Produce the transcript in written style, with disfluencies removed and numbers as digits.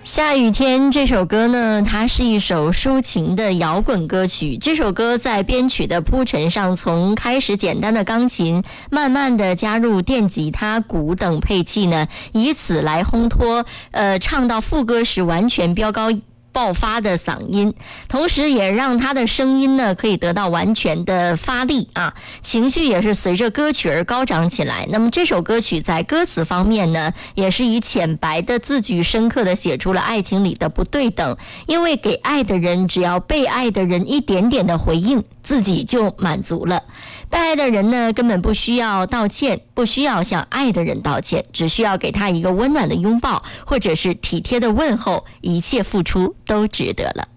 下雨天这首歌呢，它是一首抒情的摇滚歌曲。这首歌在编曲的铺陈上，从开始简单的钢琴，慢慢的加入电吉他、鼓等配器呢，以此来烘托唱到副歌时完全飙高爆发的嗓音，同时也让他的声音呢可以得到完全的发力啊，情绪也是随着歌曲而高涨起来。那么这首歌曲在歌词方面呢，也是以浅白的字句深刻的写出了爱情里的不对等，因为给爱的人只要被爱的人一点点的回应，自己就满足了。被爱的人呢，根本不需要道歉，不需要向爱的人道歉，只需要给他一个温暖的拥抱，或者是体贴的问候，一切付出都值得了。